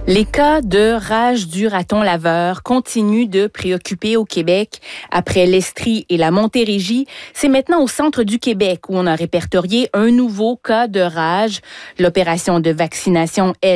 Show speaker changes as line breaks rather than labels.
Les cas de rage du raton laveur continuent de préoccuper au Québec. Après l'Estrie et la Montérégie, c'est maintenant au centre du Québec où on a répertorié un nouveau cas de rage. L'opération de vaccination, elle,